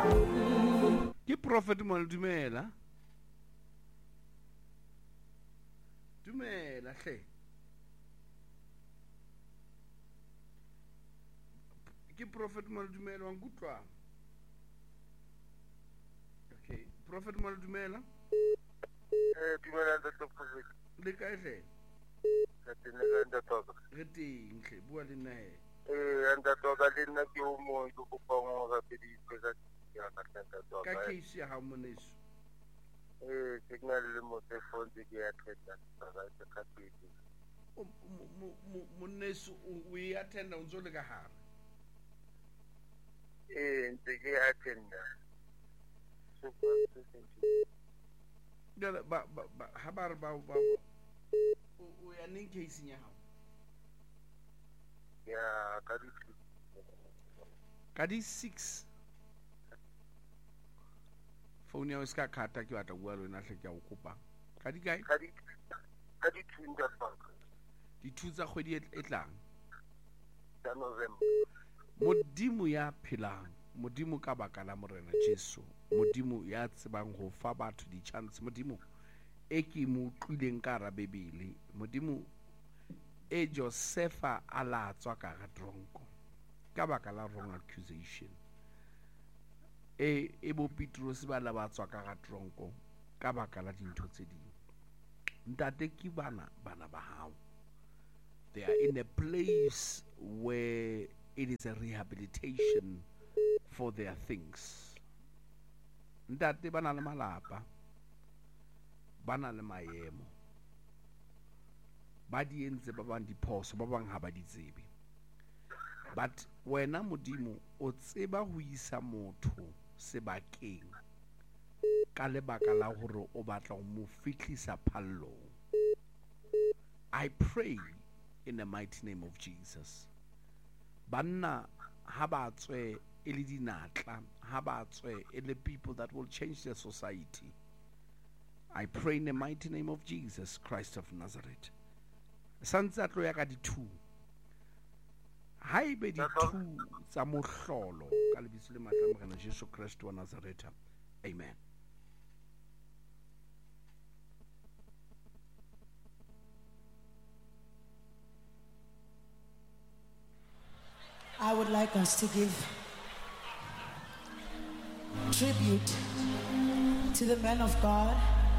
Ke prophet mo dumela. Dumela hle. Ke prophet mo dumela wa nkutlwa. Okay, prophet mo dumela. Dumela ntate Prophet. Le kae hle? Ntate nna ntate. Re teng hle, bua le nna he. Ntate ka le nna ke o mong ke kopa mo rapeditse ka ya ka ntate. Ka case ya ha moneso. Signal le mo phone ke ya theta ka ka pedi. Moneso o e attenda o ntse le ka hara. Ntse ke attenda. Dela ba ha ba re ba o ya ning case ya hao. Ya ka di 6 phone ya o ska khata ke batla bua le wena hle ke a o kopa ka di kae ka di tunda bank di thusa kgwedi e tlang ya November. Modimo ya phelang, Modimo ka baka la morena Jesu, Modimo ya tsebang ho fa batho di chance, Modimo e ke mo tlileng ka ra Bebele, Modimo e Josefa ala tswa ka ga tronko ka baka la wrong accusation, e bo Petrus ba la ba tswa ka ga tronko ka baka la dintho tse ding. Ntate ke bana ba hao, they are in a place where it is a rehabilitation for their things. Ntate bana le malapa, bana le maemo, ba di entse ba bang diphoso, ba bang ha ba di tsebe. But wena Modimo o tseba ho isa motho sebakeng ka lebaka la hore o batla ho mo fihlisa phallong. I pray in the mighty name of Jesus. Banna ha ba tswe e le dinatla, ha ba tswe e le people that will change the society. I pray in the mighty name of Jesus Christ of Nazareth. Santse tlo ya ka di 2. Haebe di 2 tsa mohlolo ka lebitso le matla morena Jesu Christ wa Nazareth. Amen. I would like us to give tribute to the man of God,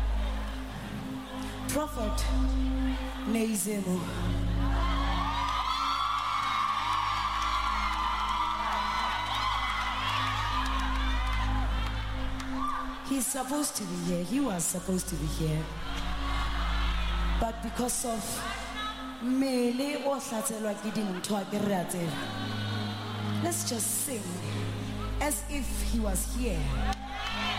Prophet Neizemu. He's supposed to be here. He was supposed to be here. But because of mele o hlatselwa ke dintho a ke re a tsela, let's just sing as if he was here.